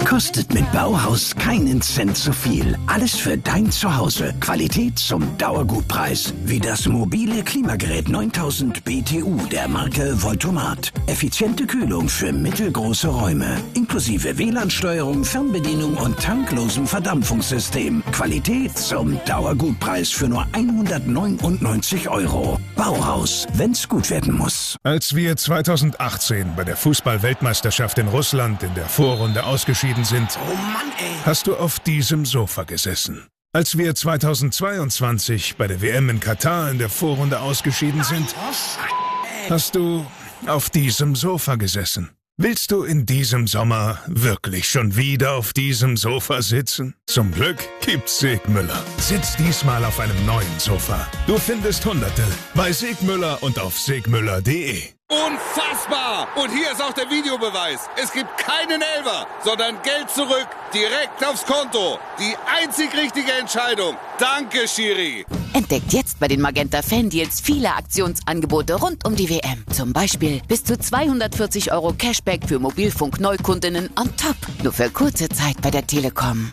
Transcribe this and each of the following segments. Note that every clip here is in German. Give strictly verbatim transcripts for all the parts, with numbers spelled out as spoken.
Kostet mit Bauhaus keinen Cent zu viel. Alles für dein Zuhause. Qualität zum Dauergutpreis. Wie das mobile Klimagerät neuntausend B T U der Marke Voltomat. Effiziente Kühlung für mittelgroße Räume. Inklusive W L A N-Steuerung, Fernbedienung und tanklosem Verdampfungssystem. Qualität zum Dauergutpreis für nur hundertneunundneunzig Euro. Bauhaus, wenn's gut werden muss. Als wir zweitausendachtzehn bei der Fußball-Weltmeisterschaft in Russland in der Vorrunde ausgeschieden sind, Oh Mann, ey. hast du auf diesem Sofa gesessen. Als wir zweitausendzweiundzwanzig bei der W M in Katar in der Vorrunde ausgeschieden sind, hast du auf diesem Sofa gesessen. Willst du in diesem Sommer wirklich schon wieder auf diesem Sofa sitzen? Zum Glück gibt's Segmüller. Sitz diesmal auf einem neuen Sofa. Du findest Hunderte bei Segmüller und auf segmüller punkt de. Unfassbar! Und hier ist auch der Videobeweis. Es gibt keinen Elfer, sondern Geld zurück, direkt aufs Konto. Die einzig richtige Entscheidung. Danke, Schiri. Entdeckt jetzt bei den Magenta Fan-Deals viele Aktionsangebote rund um die W M. Zum Beispiel bis zu zweihundertvierzig Euro Cashback für Mobilfunk-Neukundinnen on top. Nur für kurze Zeit bei der Telekom.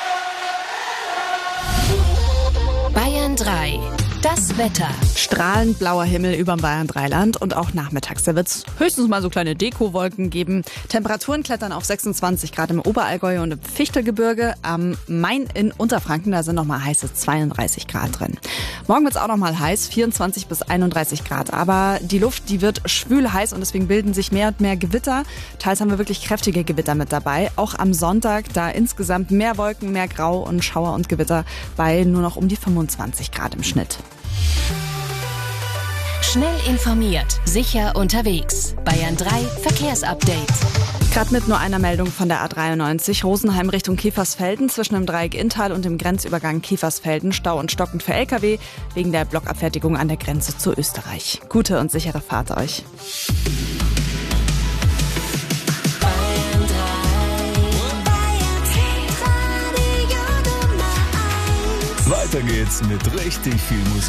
Bayern drei. Das Wetter. Strahlend blauer Himmel überm Bayern Dreiland und auch nachmittags. Da wird es höchstens mal so kleine Dekowolken geben. Temperaturen klettern auf sechsundzwanzig Grad im Oberallgäu und im Fichtelgebirge. Am Main in Unterfranken, da sind noch mal heiße zweiunddreißig Grad drin. Morgen wird es auch noch mal heiß, vierundzwanzig bis einunddreißig Grad. Aber die Luft, die wird schwül heiß und deswegen bilden sich mehr und mehr Gewitter. Teils haben wir wirklich kräftige Gewitter mit dabei. Auch am Sonntag, da insgesamt mehr Wolken, mehr Grau und Schauer und Gewitter bei nur noch um die fünfundzwanzig Grad im Schnitt. Schnell informiert, sicher unterwegs. Bayern drei Verkehrsupdate. Gerade mit nur einer Meldung von der A dreiundneunzig, Rosenheim Richtung Kiefersfelden, zwischen dem Dreieck Inntal und dem Grenzübergang Kiefersfelden, Stau und stockend für L K W, wegen der Blockabfertigung an der Grenze zu Österreich. Gute und sichere Fahrt euch. Weiter geht's mit richtig viel Musik.